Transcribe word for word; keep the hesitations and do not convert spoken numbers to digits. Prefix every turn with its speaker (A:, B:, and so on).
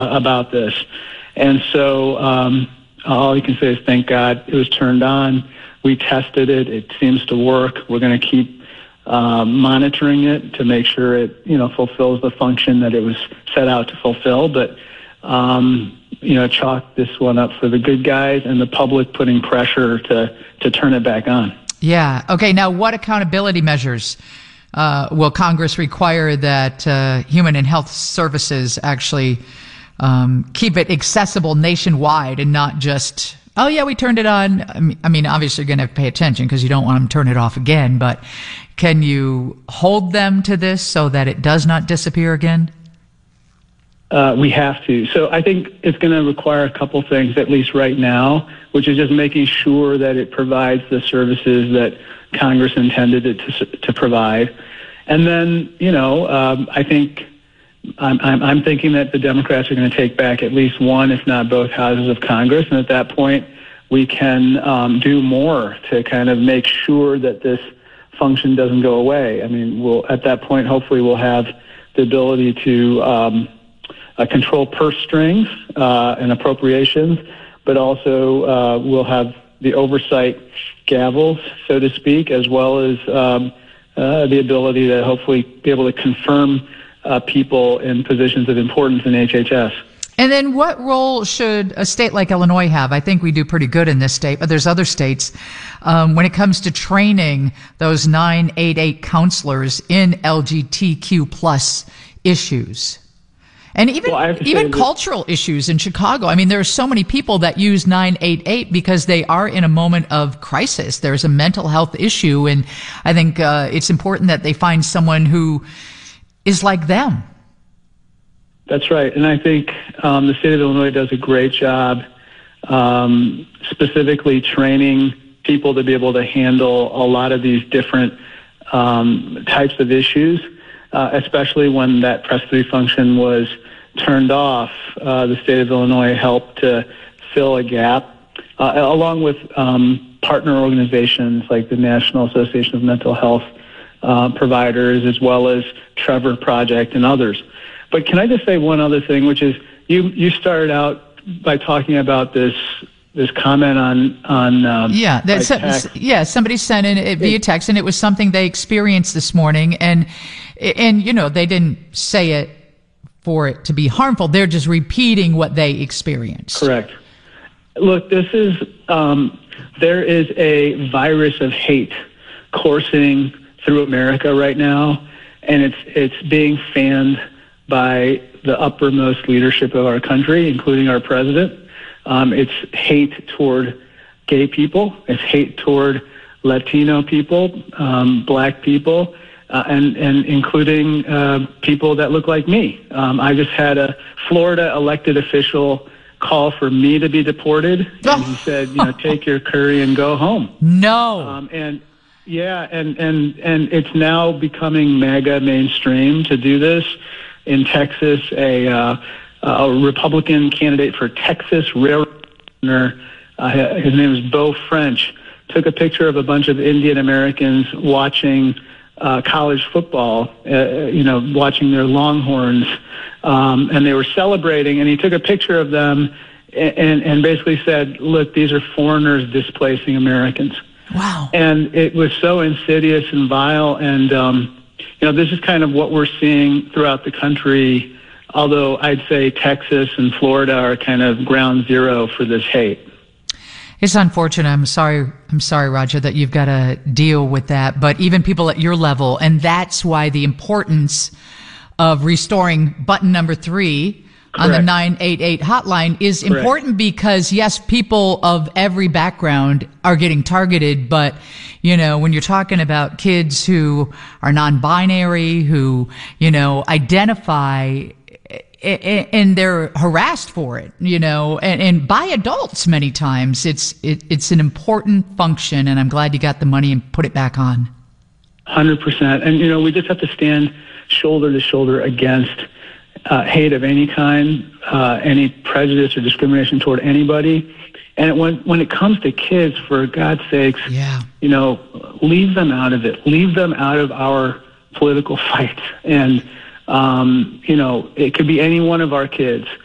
A: about this. And so um, all you can say is thank God it was turned on. We tested it. It seems to work. We're going to keep uh, monitoring it to make sure it, you know, fulfills the function that it was set out to fulfill. But, um, you know, chalk this one up for the good guys and the public putting pressure to, to turn it back on.
B: Yeah. Okay. Now, what accountability measures uh, will Congress require that uh, Human and Health Services actually um, keep it accessible nationwide and not just, oh, yeah, we turned it on. I mean, I mean obviously, you're going to have to pay attention because you don't want them to turn it off again. But can you hold them to this so that it does not disappear again?
A: Uh, we have to. So I think it's going to require a couple things, at least right now, which is just making sure that it provides the services that Congress intended it to, to provide. And then, you know, um, I think I'm, I'm, I'm thinking that the Democrats are going to take back at least one, if not both, houses of Congress. And at that point, we can um, do more to kind of make sure that this function doesn't go away. I mean, we'll at that point, hopefully, we'll have the ability to um, uh, control purse strings uh, and appropriations, but also uh, we'll have the oversight gavels, so to speak, as well as um, uh, the ability to hopefully be able to confirm uh, people in positions of importance in H H S.
B: And then what role should a state like Illinois have? I think we do pretty good in this state, but there's other states um, when it comes to training those nine eight eight counselors in L G B T Q plus issues. And even
A: well,
B: even cultural issues in Chicago. I mean, there are so many people that use nine eight eight because they are in a moment of crisis. There's a mental health issue, and I think uh, it's important that they find someone who is like them.
A: That's right. And I think um, the state of Illinois does a great job um, specifically training people to be able to handle a lot of these different um, types of issues. Uh, especially when that press three function was turned off, uh, the state of Illinois helped to fill a gap, uh, along with um, partner organizations like the National Association of Mental Health uh, Providers, as well as Trevor Project and others. But can I just say one other thing, which is you you started out by talking about this this comment on on um,
B: yeah that's so, yeah somebody sent in it via text, and it was something they experienced this morning, and and you know they didn't say it for it to be harmful. They're just repeating what they experienced.
A: Correct. Look, this is um, there is a virus of hate coursing through America right now, and it's it's being fanned by the uppermost leadership of our country, including our president. Um, it's hate toward gay people. It's hate toward Latino people, um, black people, uh, and, and including uh, people that look like me. Um, I just had a Florida elected official call for me to be deported, and he said, you know, take your curry and go home.
B: No.
A: Um, and yeah, and, and, and it's now becoming mega mainstream to do this. In Texas, a uh, a Republican candidate for Texas Railroad Governor, uh, his name is Beau French, took a picture of a bunch of Indian Americans watching uh, college football, uh, you know, watching their Longhorns, um, and they were celebrating, and he took a picture of them and, and basically said, look, these are foreigners displacing Americans.
B: Wow.
A: And it was so insidious and vile, and um, you know, this is kind of what we're seeing throughout the country, although I'd say Texas and Florida are kind of ground zero for this hate.
B: It's unfortunate. I'm sorry. I'm sorry, Roger, that you've got to deal with that. But even people at your level, and that's why the importance of restoring button number three Correct. On the nine eight eight hotline is Correct. Important because, yes, people of every background are getting targeted. But, you know, when you're talking about kids who are non-binary, who, you know, identify and they're harassed for it, you know, and, and by adults many times, it's it, it's an important function. And I'm glad you got the money and put it back on. one
A: hundred percent. And, you know, we just have to stand shoulder to shoulder against Uh, hate of any kind, uh, any prejudice or discrimination toward anybody. And when when it comes to kids, for God's sakes,
B: yeah.
A: you know, leave them out of it. Leave them out of our political fights. And, um, you know, it could be any one of our kids.